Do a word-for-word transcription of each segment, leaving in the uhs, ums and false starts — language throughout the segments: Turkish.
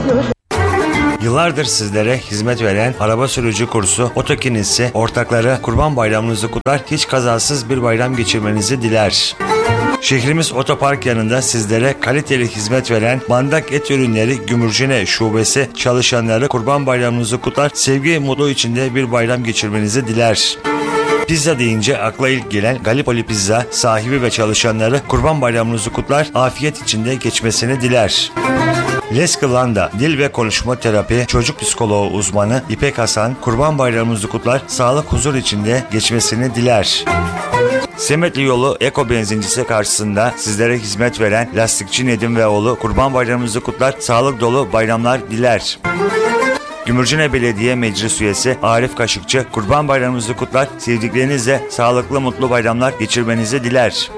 Yıllardır sizlere hizmet veren araba sürücü kursu Otokinesi ortakları Kurban Bayramınızı kutlar, hiç kazasız bir bayram geçirmenizi diler. Şehrimiz otopark yanında sizlere kaliteli hizmet veren Bandak Et Ürünleri Gümürcine Şubesi çalışanları Kurban Bayramınızı kutlar, sevgi mutlu içinde bir bayram geçirmenizi diler. Pizza deyince akla ilk gelen Gallipoli Pizza sahibi ve çalışanları Kurban Bayramınızı kutlar, afiyet içinde geçmesini diler. Leskılanda Dil ve Konuşma Terapi Çocuk Psikoloğu uzmanı İpek Hasan Kurban Bayramınızı kutlar, sağlık huzur içinde geçmesini diler. Semetli Yolu Eko Benzincisi karşısında sizlere hizmet veren Lastikçi Nedim ve oğlu Kurban Bayramınızı kutlar, sağlık dolu bayramlar diler. Gümürcine Belediye Meclis Üyesi Arif Kaşıkçı Kurban Bayramınızı kutlar, sevdiklerinizle sağlıklı mutlu bayramlar geçirmenizi diler.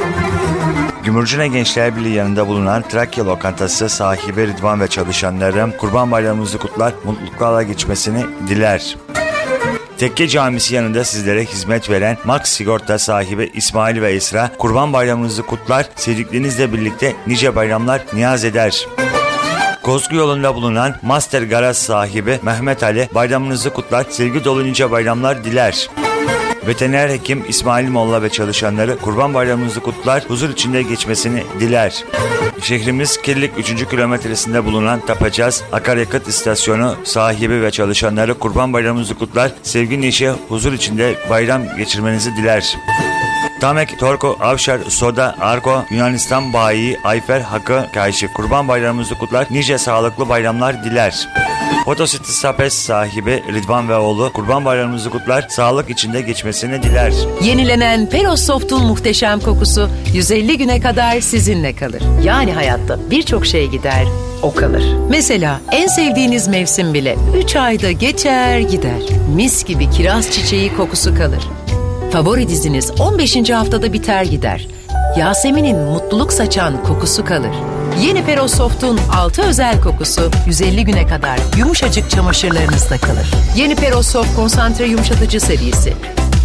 Gümürcine Gençler Birliği yanında bulunan Trakya Lokantası sahibi Rıdvan ve çalışanları Kurban Bayramınızı kutlar, mutluluklarla geçmesini diler. Tekke Camisi yanında sizlere hizmet veren Max Sigorta sahibi İsmail ve Esra Kurban Bayramınızı kutlar, sevdiklerinizle birlikte nice bayramlar niyaz eder. Kozgu yolunda bulunan Master Garaj sahibi Mehmet Ali bayramınızı kutlar, sevgi dolu nice bayramlar diler. Veteriner hekim İsmail Molla ve çalışanları Kurban Bayramınızı kutlar, huzur içinde geçmesini diler. Şehrimiz Kirlik üçüncü kilometresinde bulunan Tapacaz Akaryakıt İstasyonu sahibi ve çalışanları Kurban Bayramınızı kutlar, sevgi neşe huzur içinde bayram geçirmenizi diler. Tamek, Torku, Avşar, Soda, Arko, Yunanistan Bayi, Ayfer, Hakkı, Kayşif Kurban Bayramınızı kutlar, nice sağlıklı bayramlar diler. Fotositi Sapes sahibi Rıdvan ve oğlu Kurban Bayramınızı kutlar, sağlık içinde geçmesini diler. Yenilenen Peros Soft'un muhteşem kokusu yüz elli güne kadar sizinle kalır. Yani hayatta birçok şey gider, o kalır. Mesela en sevdiğiniz mevsim bile üç ayda geçer gider. Mis gibi kiraz çiçeği kokusu kalır. Favori diziniz on beşinci haftada biter gider. Yasemin'in mutluluk saçan kokusu kalır. Yeni Peros Soft'un altı özel kokusu yüz elli güne kadar yumuşacık çamaşırlarınızda kalır. Yeni Peros Soft konsantre yumuşatıcı serisi.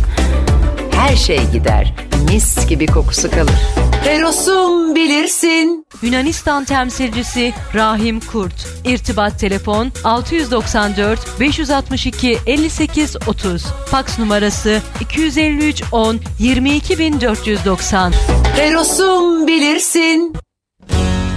Her şey gider, mis gibi kokusu kalır. Peros'um bilirsin. Yunanistan temsilcisi Rahim Kurt. İrtibat telefon altı doksan dört beş altı iki elli sekiz otuz. Faks numarası iki yüz elli üç on yirmi iki bin dört yüz doksan. Peros'um bilirsin.